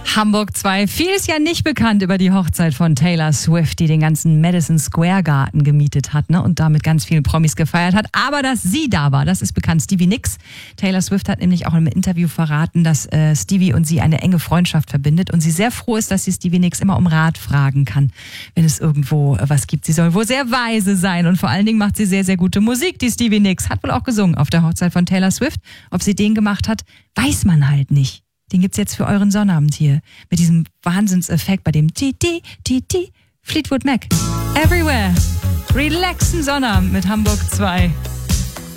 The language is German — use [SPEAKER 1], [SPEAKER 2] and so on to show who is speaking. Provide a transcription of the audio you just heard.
[SPEAKER 1] Hamburg 2. Viel ist ja nicht bekannt über die Hochzeit von Taylor Swift, die den ganzen Madison Square Garten gemietet hat, ne, und da mit ganz vielen Promis gefeiert hat. Aber dass sie da war, das ist bekannt. Stevie Nicks. Taylor Swift hat nämlich auch im Interview verraten, dass Stevie und sie eine enge Freundschaft verbindet und sie sehr froh ist, dass sie Stevie Nicks immer um Rat fragen kann, wenn es irgendwo was gibt. Sie soll wohl sehr weise sein und vor allen Dingen macht sie sehr, sehr gute Musik, die Stevie Nicks. Hat wohl auch gesungen auf der Hochzeit von Taylor Swift. Ob sie den gemacht hat, weiß man halt nicht. Den gibt's jetzt für euren Sonnabend hier. Mit diesem Wahnsinnseffekt bei dem Fleetwood Mac. Everywhere. Relaxen Sonnabend mit Hamburg 2.